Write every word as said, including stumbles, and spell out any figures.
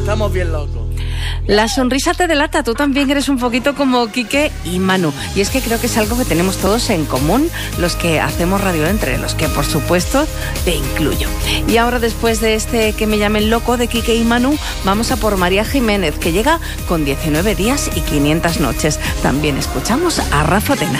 estamos bien locos. La sonrisa te delata, tú también eres un poquito como Quique y Manu. Y es que creo que es algo que tenemos todos en común, los que hacemos radio, entre los que por supuesto te incluyo. Y ahora, después de este Que me llamen loco de Quique y Manu, vamos a por María Jiménez, que llega con diecinueve días y quinientas noches. También escuchamos a Rafa Tena.